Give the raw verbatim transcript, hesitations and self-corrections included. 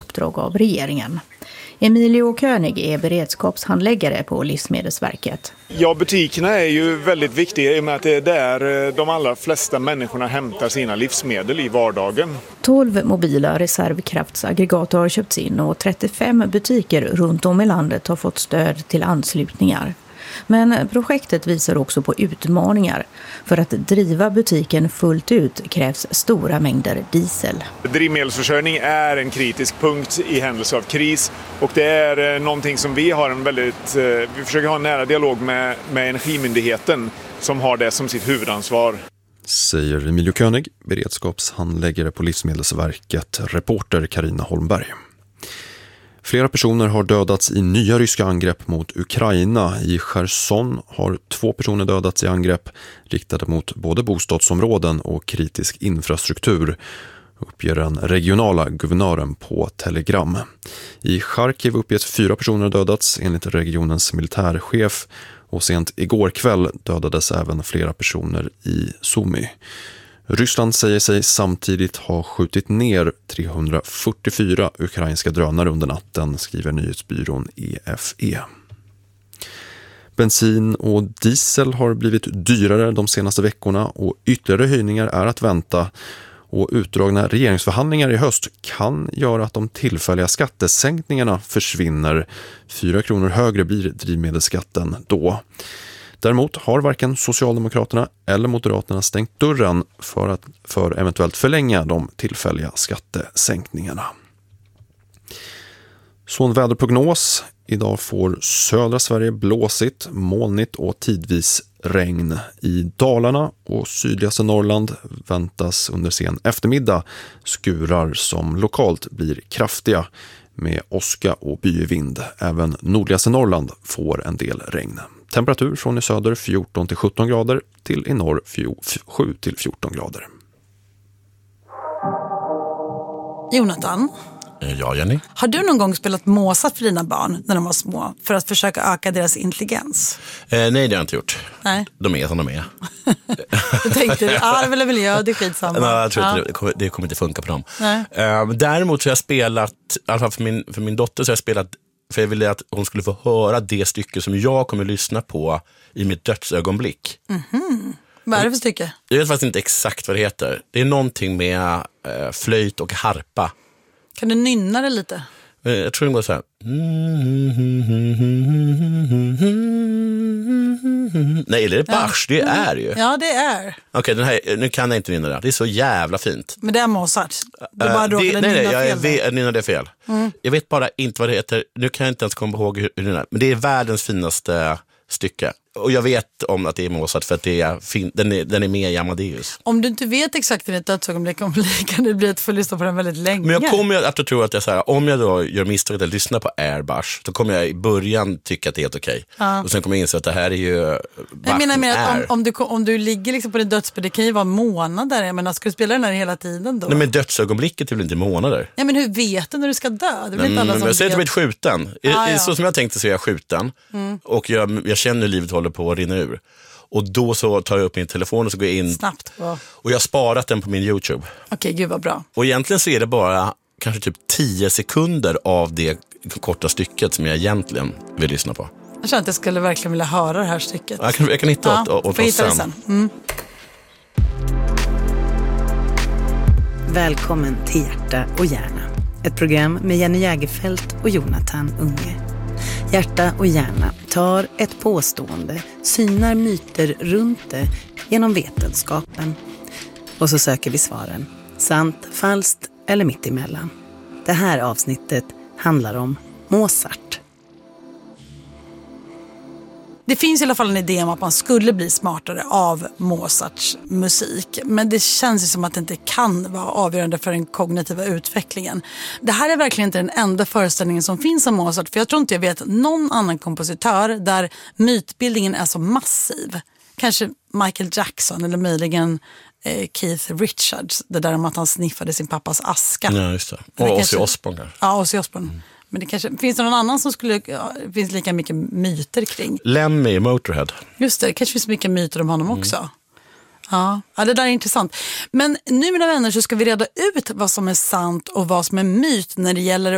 uppdrag av regeringen. Emilio König är beredskapshandläggare på Livsmedelsverket. Ja, butikerna är ju väldigt viktiga i och med att det är där de allra flesta människorna hämtar sina livsmedel i vardagen. tolv mobila reservkraftsaggregat har köpts in och trettiofem butiker runt om i landet har fått stöd till anslutningar. Men projektet visar också på utmaningar. För att driva butiken fullt ut krävs stora mängder diesel. Drivmedelsförsörjning är en kritisk punkt i händelse av kris. Och det är någonting som vi har en väldigt... Vi försöker ha en nära dialog med, med Energimyndigheten som har det som sitt huvudansvar. Säger Emilio König, beredskapshandläggare på Livsmedelsverket, reporter Carina Holmberg. Flera personer har dödats i nya ryska angrepp mot Ukraina. I Cherson har två personer dödats i angrepp riktade mot både bostadsområden och kritisk infrastruktur, uppger den regionala guvernören på Telegram. I Charkiv uppges fyra personer dödats enligt regionens militärchef, och sent igår kväll dödades även flera personer i Sumy. Ryssland säger sig samtidigt ha skjutit ner trehundrafyrtiofyra ukrainska drönare under natten, skriver nyhetsbyrån E F E. Bensin och diesel har blivit dyrare de senaste veckorna och ytterligare höjningar är att vänta. Och utdragna regeringsförhandlingar i höst kan göra att de tillfälliga skattesänkningarna försvinner. Fyra kronor högre blir drivmedelsskatten då. Däremot har varken Socialdemokraterna eller Moderaterna stängt dörren för att för eventuellt förlänga de tillfälliga skattesänkningarna. Så en väderprognos. Idag får södra Sverige blåsigt, molnigt och tidvis regn. I Dalarna och sydligaste Norrland väntas under sen eftermiddag skurar som lokalt blir kraftiga med åska och byvind. Även nordligaste Norrland får en del regn. Temperatur från i söder fjorton till sjutton grader till i norr sju till fjorton grader. Jonathan? Ja, Jenny? Har du någon gång spelat Mozart för dina barn när de var små för att försöka öka deras intelligens? Eh, nej, det har jag inte gjort. Nej. De är som de är. Du tänkte, arv eller miljö, det är skitsamma. Nej, jag tror ja. inte det, kommer, det kommer inte funka på dem. Nej. Eh, däremot så har jag spelat, i alla fall för min, för min dotter så har jag spelat, för jag ville att hon skulle få höra det stycke som jag kommer lyssna på i mitt dödsögonblick. Mhm. Vad är det för stycke? Jag vet faktiskt inte exakt vad det heter. Det är någonting med eh, flöjt och harpa. Kan du nynna det lite? Jag tror det går så här. Nej, det är Bach, det är ju. Ja, det är. Okej, den här, nu kan jag inte nynna det. Det är så jävla fint. Men det är Mozart. Du bara uh, det, nej, nej, jag, fel, jag, jag nynnar det fel. Mm. Jag vet bara inte vad det heter. Nu kan jag inte ens komma ihåg hur, hur det är. Men det är världens finaste stycke. Och jag vet om att det är Mozart för att det är fin- den, är, den är med i Amadeus. Om du inte vet exakt i ditt dödsögonblick kan det bli att få lyssna på den väldigt länge. Men jag kommer att tro att jag så här, om jag då gör misstaget att lyssna på Airbus, så kommer jag i början tycka att det är helt okej. Ja. Och sen kommer jag inse att det här är ju jag menar mer att om, om, du, om du ligger liksom på din dödsbädd, det kan ju vara månader. Jag menar, ska du spela den här hela tiden då? Nej, men dödsögonblicket är väl inte månader? Ja, men hur vet du när du ska dö? Det Nej, alla som jag säger att jag vet. blivit skjuten. Ah, I, ja. Så som jag tänkte så är jag skjuten. Mm. Och jag, jag känner hur livet håller på att rinna ur. Och då så tar jag upp min telefon och så går jag in. Snabbt. Wow. Och jag har sparat den på min YouTube. Okej, okay, gud vad bra. Och egentligen så är det bara kanske typ tio sekunder av det korta stycket som jag egentligen vill lyssna på. Jag känner att jag skulle verkligen vilja höra det här stycket. Jag kan, jag kan hitta ja, åt, åt oss sen. sen. Mm. Välkommen till Hjärta och hjärna. Ett program med Jenny Jägerfelt och Jonathan Unge. Hjärta och hjärna tar ett påstående, synar myter runt det genom vetenskapen. Och så söker vi svaren. Sant, falskt eller mitt emellan. Det här avsnittet handlar om Mozart. Det finns i alla fall en idé om att man skulle bli smartare av Mozarts musik. Men det känns ju som att det inte kan vara avgörande för den kognitiva utvecklingen. Det här är verkligen inte den enda föreställningen som finns om Mozart. För jag tror inte jag vet någon annan kompositör där mytbildningen är så massiv. Kanske Michael Jackson eller möjligen eh, Keith Richards. Det där om att han sniffade sin pappas aska. Ja, just det. Och Ozzy Osbourne. Ja, Ozzy Osbourne. Mm. Men det kanske, finns det någon annan som skulle, ja, finns lika mycket myter kring? Lemmy i Motorhead. Just det, det kanske finns mycket myter om honom också. Mm. Ja, ja, det där är intressant. Men nu, mina vänner, så ska vi reda ut vad som är sant och vad som är myt när det gäller